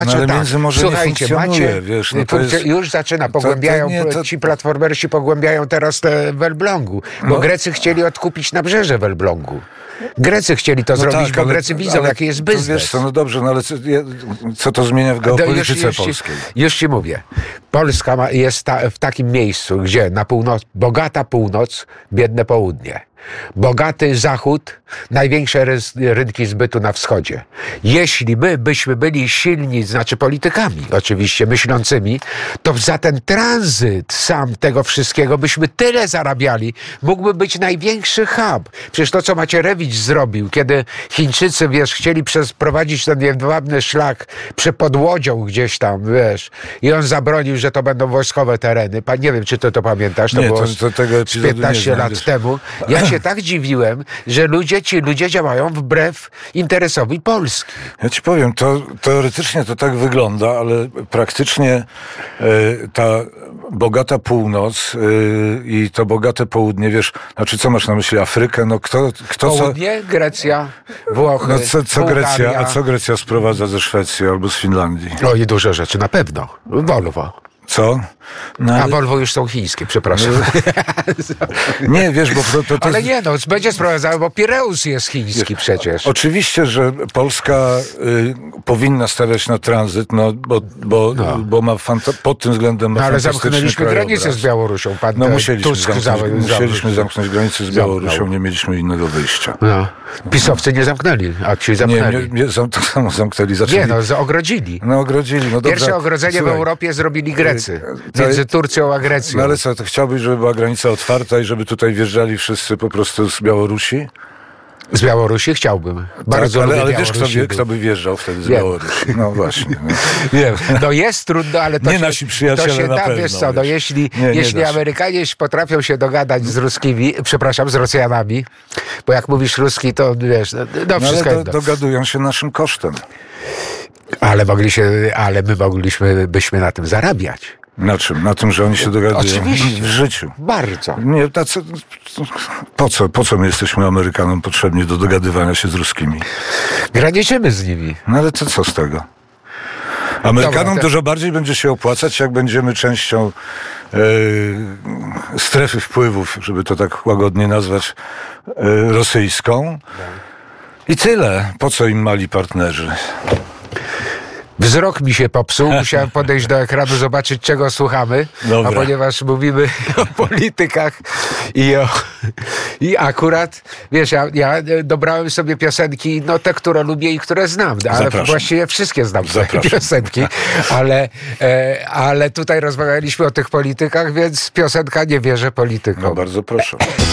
No, ale Międzymorze nie funkcjonuje, macie, wiesz, no to jest, już zaczyna, pogłębiają, ci platformeryści pogłębiają teraz te w Elblągu, bo Grecy chcieli odkupić nabrzeże w Elblągu. Grecy chcieli to zrobić, tak, bo Grecy widzą, jaki jest biznes. Wiesz co, no dobrze, no ale co to zmienia w geopolityce polskiej? Już ci mówię. Polska jest w takim miejscu, gdzie na bogata północ, biedne południe. Bogaty zachód, największe rynki zbytu na wschodzie. Jeśli my byśmy byli silni, znaczy politykami oczywiście, myślącymi, to za ten tranzyt sam tego wszystkiego byśmy tyle zarabiali, mógłby być największy hub. Przecież to, co Macierewicz zrobił, kiedy Chińczycy, wiesz, chcieli prowadzić ten jedwabny szlak pod Łodzią gdzieś tam, wiesz, i on zabronił, że to będą wojskowe tereny. Nie wiem, czy ty to pamiętasz, to było tego 15 lat temu. Ja się tak dziwiłem, że ci ludzie działają wbrew interesowi Polski. Ja ci powiem, teoretycznie to tak wygląda, ale praktycznie ta bogata północ i to bogate południe, wiesz, znaczy co masz na myśli, Afrykę? No kto południe, Grecja, Włochy, no co Grecja, a co Grecja sprowadza ze Szwecji albo z Finlandii? No i duże rzeczy, na pewno. Volvo. Co? No, a Volvo już są chińskie, przepraszam. Nie, wiesz, bo to ale nie, no, będzie sprowadzały, bo Pireus jest chiński przecież. Oczywiście, że Polska powinna stawiać na tranzyt, bo ma pod tym względem ale zamknęliśmy granicę z Białorusią. Musieliśmy zamknąć granicę z Białorusią, nie mieliśmy innego wyjścia. No. PiS-owcy nie zamknęli, a ci zamknęli. Nie, tak samo zamknęli. Ogrodzili. No ogrodzili. No pierwsze ogrodzenie w Europie zrobili Grecy. Między Turcją a Grecją. No ale co, to chciałbyś, żeby była granica otwarta i żeby tutaj wjeżdżali wszyscy po prostu z Białorusi? Z Białorusi chciałbym. Bardzo lubię ale wiesz, kto by wjeżdżał wtedy z Białorusi? No właśnie. Wiem. No jest trudno, ale to nie nasi przyjaciele to się na da, pewno. Wiesz co, no jeśli Amerykanie potrafią się dogadać z ruskimi, z Rosjanami, bo jak mówisz ruski, to wiesz, wszystko ale dogadują się naszym kosztem. Ale my byśmy na tym zarabiać. Na czym? Na tym, że oni się dogadują oczywiście. W życiu. Bardzo. Nie, po co my jesteśmy Amerykanom potrzebni do dogadywania się z ruskimi? Graniczymy z nimi. No ale to co z tego? Amerykanom dużo bardziej będzie się opłacać, jak będziemy częścią strefy wpływów, żeby to tak łagodnie nazwać, rosyjską. I tyle. Po co im mali partnerzy? Wzrok mi się popsuł, musiałem podejść do ekranu, zobaczyć, czego słuchamy. Dobra. A ponieważ mówimy o politykach i akurat, wiesz, ja dobrałem sobie piosenki, te, które lubię i które znam, ale właściwie wszystkie znam te piosenki, ale tutaj rozmawialiśmy o tych politykach, więc piosenka Nie wierzę politykom. No bardzo proszę.